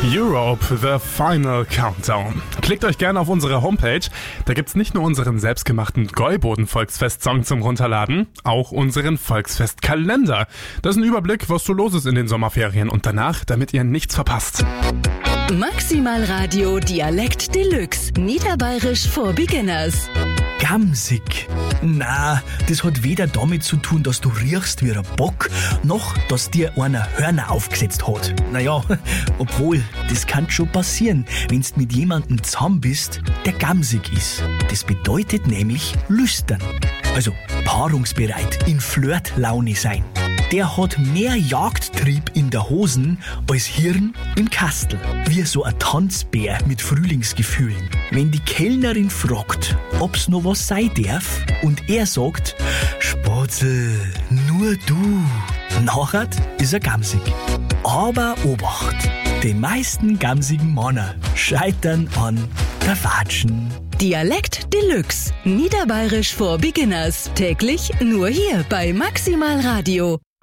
Europe, the final countdown. Klickt euch gerne auf unsere Homepage. Da gibt's nicht nur unseren selbstgemachten Gäuboden-Volksfest-Song zum Runterladen, auch unseren Volksfestkalender. Das ist ein Überblick, was so los ist in den Sommerferien und danach, damit ihr nichts verpasst. Maximal Radio Dialekt Deluxe. Niederbayerisch for Beginners. Gamsig. Na, das hat weder damit zu tun, dass du riechst wie ein Bock, noch, dass dir einer Hörner aufgesetzt hat. Naja, obwohl, das kann schon passieren, wenn's mit jemandem zusammen bist, der gamsig ist. Das bedeutet nämlich lüstern. Also paarungsbereit, in Flirtlaune sein. Der hat mehr Jagdtrieb in der Hosen als Hirn im Kastel. Wie so ein Tanzbär mit Frühlingsgefühlen. Wenn die Kellnerin fragt, ob's noch was sein darf, und er sagt, Spatzel, nur du, nachher ist er gamsig. Aber Obacht, die meisten gamsigen Männer scheitern an der Watschen. Dialekt Deluxe. Niederbayerisch for Beginners. Täglich nur hier bei Maximal Radio.